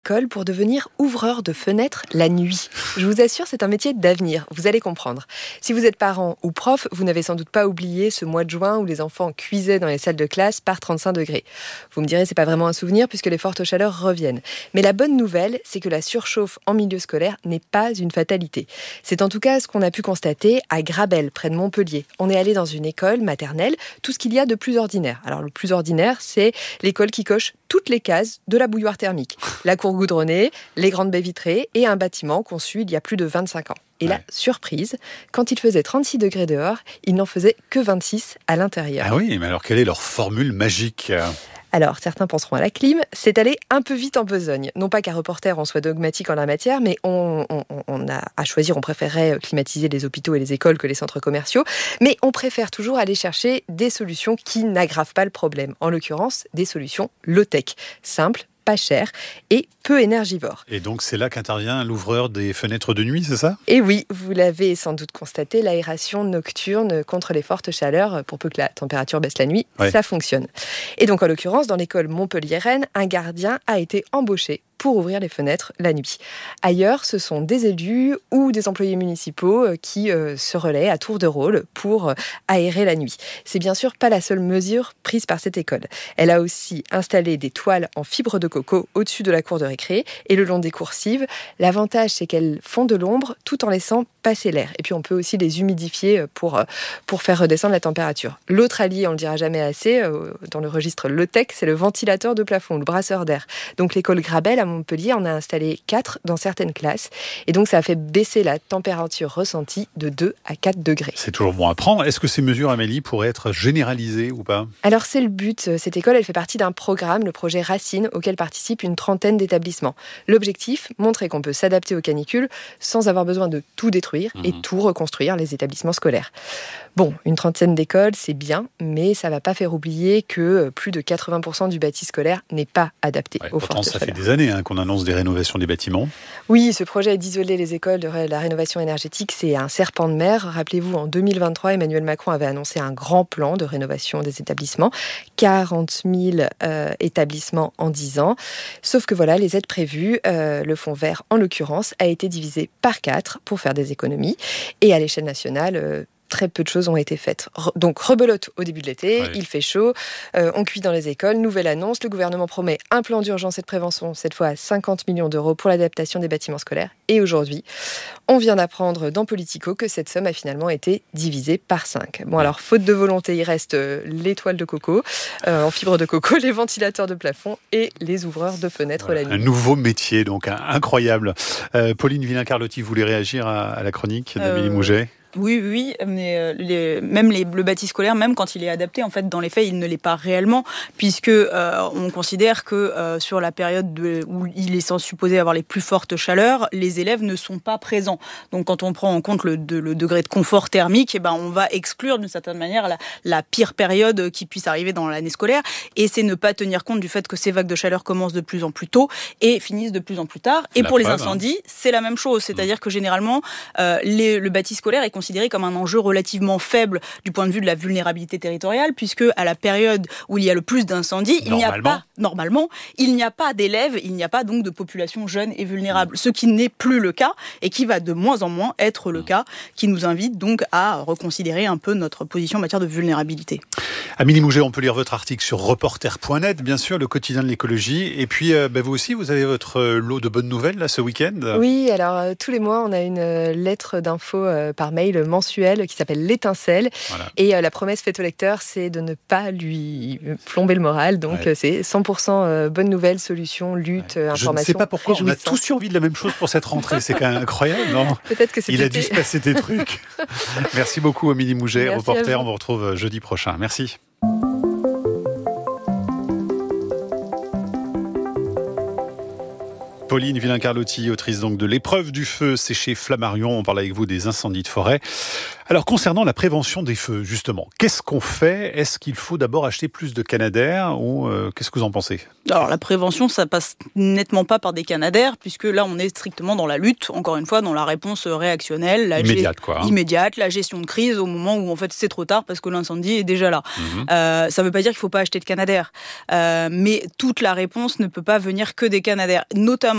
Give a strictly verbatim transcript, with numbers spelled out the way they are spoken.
l'école pour devenir ouvreur de fenêtres la nuit. Je vous assure, c'est un métier d'avenir, vous allez comprendre. Si vous êtes parent ou prof, vous n'avez sans doute pas oublié ce mois de juin où les enfants cuisaient dans les salles de classe par trente-cinq degrés. Vous me direz, c'est pas vraiment un souvenir puisque les fortes chaleurs reviennent. Mais la bonne nouvelle, c'est que la surchauffe en milieu scolaire n'est pas une fatalité. C'est en tout cas ce qu'on a pu constater à Grabel, près de Montpellier. On est allé dans une école maternelle, tout ce qu'il y a de plus ordinaire. Alors le plus ordinaire, c'est l'école qui coche toutes les cases de la bouilloire thermique. La cour goudronnée, les grandes baies vitrées et un bâtiment conçu il y a plus de vingt-cinq ans. Et là, ouais. surprise, quand il faisait trente-six degrés dehors, il n'en faisait que vingt-six à l'intérieur. Ah oui, mais alors quelle est leur formule magique ? Alors, certains penseront à la clim, c'est aller un peu vite en besogne. Non pas qu'à Reporter, on soit dogmatique en la matière, mais on, on, on a à choisir, on préférerait climatiser les hôpitaux et les écoles que les centres commerciaux, mais on préfère toujours aller chercher des solutions qui n'aggravent pas le problème. En l'occurrence, des solutions low-tech, simples, pas cher et peu énergivore. Et donc c'est là qu'intervient l'ouvreur des fenêtres de nuit, c'est ça ? Et oui, vous l'avez sans doute constaté, l'aération nocturne contre les fortes chaleurs, pour peu que la température baisse la nuit, ouais. ça fonctionne. Et donc en l'occurrence, dans l'école montpelliéraine, un gardien a été embauché pour ouvrir les fenêtres la nuit. Ailleurs, ce sont des élus ou des employés municipaux qui euh, se relaient à tour de rôle pour euh, aérer la nuit. C'est bien sûr pas la seule mesure prise par cette école. Elle a aussi installé des toiles en fibre de coco au-dessus de la cour de récré et le long des coursives. L'avantage, c'est qu'elles font de l'ombre tout en laissant passer l'air. Et puis on peut aussi les humidifier pour, pour faire redescendre la température. L'autre allié, on le dira jamais assez, euh, dans le registre low-tech, c'est le ventilateur de plafond, le brasseur d'air. Donc l'école Grabel à Montpellier en a installé quatre dans certaines classes. Et donc, ça a fait baisser la température ressentie de deux à quatre degrés. C'est toujours bon à prendre. Est-ce que ces mesures, Amélie, pourraient être généralisées ou pas ? Alors, c'est le but. Cette école, elle fait partie d'un programme, le projet Racine, auquel participent une trentaine d'établissements. L'objectif, montrer qu'on peut s'adapter aux canicules sans avoir besoin de tout détruire mmh. et tout reconstruire les établissements scolaires. Bon, une trentaine d'écoles, c'est bien, mais ça ne va pas faire oublier que plus de quatre-vingts pour cent du bâti scolaire n'est pas adapté ouais, aux fortes ça chaleurs. fait des années hein, qu'on annonce des rénovations des bâtiments. Oui, ce projet d'isoler les écoles de la rénovation énergétique, c'est un serpent de mer. Rappelez-vous, en deux mille vingt-trois, Emmanuel Macron avait annoncé un grand plan de rénovation des établissements. quarante mille euh, établissements en dix ans. Sauf que voilà, les aides prévues, euh, le fonds vert en l'occurrence, a été divisé par quatre pour faire des économies. Et à l'échelle nationale, euh, très peu de choses ont été faites. Donc, rebelote au début de l'été, ouais. il fait chaud, euh, on cuit dans les écoles, nouvelle annonce, le gouvernement promet un plan d'urgence et de prévention, cette fois à cinquante millions d'euros pour l'adaptation des bâtiments scolaires. Et aujourd'hui, on vient d'apprendre dans Politico que cette somme a finalement été divisée par cinq. Bon, alors, faute de volonté, il reste euh, les toiles de coco, euh, en fibre de coco, les ventilateurs de plafond et les ouvreurs de fenêtres voilà, la nuit. Un nouveau métier, donc hein, incroyable. Euh, Pauline Villain-Carlotti, vous voulez réagir à, à la chronique d'Amélie euh... Mouget ? Oui, oui, mais les, même les, le bâti scolaire, même quand il est adapté, en fait, dans les faits, il ne l'est pas réellement, puisque euh, on considère que euh, sur la période de, où il est supposé avoir les plus fortes chaleurs, les élèves ne sont pas présents. Donc, quand on prend en compte le, de, le degré de confort thermique, eh ben, on va exclure d'une certaine manière la, la pire période qui puisse arriver dans l'année scolaire, et c'est ne pas tenir compte du fait que ces vagues de chaleur commencent de plus en plus tôt et finissent de plus en plus tard. Et la pour preuve, les incendies, hein. c'est la même chose, c'est-à-dire mmh. que généralement, euh, les, le bâti scolaire est considéré comme un enjeu relativement faible du point de vue de la vulnérabilité territoriale, puisque à la période où il y a le plus d'incendies, il n'y a pas, normalement, il n'y a pas d'élèves, il n'y a pas donc de population jeune et vulnérable, mmh. ce qui n'est plus le cas et qui va de moins en moins être le mmh. cas, qui nous invite donc à reconsidérer un peu notre position en matière de vulnérabilité. Amélie Mouget, on peut lire votre article sur reporter point net, bien sûr, le quotidien de l'écologie. Et puis, euh, bah, vous aussi, vous avez votre lot de bonnes nouvelles là ce week-end. Oui, alors euh, tous les mois, on a une euh, lettre d'info euh, par mail mensuelle qui s'appelle l'étincelle. Voilà. Et euh, la promesse faite au lecteur, c'est de ne pas lui plomber le moral. Donc, ouais. euh, c'est cent pour cent euh, bonnes nouvelles, solutions, lutte, ouais. information. Je ne sais pas pourquoi, on a tous survie de la même chose pour cette rentrée. C'est quand même incroyable, non ? Peut-être que c'est Il a dû se passer des trucs. Merci beaucoup, Amélie Mouget, Merci reporter. On vous retrouve jeudi prochain. Merci. Pauline Villain-Carlotti, autrice donc de L'épreuve du feu, c'est chez Flammarion. On parle avec vous des incendies de forêt. Alors, concernant la prévention des feux, justement, qu'est-ce qu'on fait ? Est-ce qu'il faut d'abord acheter plus de canadaires ou euh, qu'est-ce que vous en pensez ? Alors, la prévention, ça passe nettement pas par des canadaires, puisque là, on est strictement dans la lutte, encore une fois, dans la réponse réactionnelle, la immédiate, g- quoi, hein. immédiate, la gestion de crise au moment où, en fait, c'est trop tard parce que l'incendie est déjà là. Mmh. Euh, ça veut pas dire qu'il faut pas acheter de canadaires, euh, mais toute la réponse ne peut pas venir que des canadaires, notamment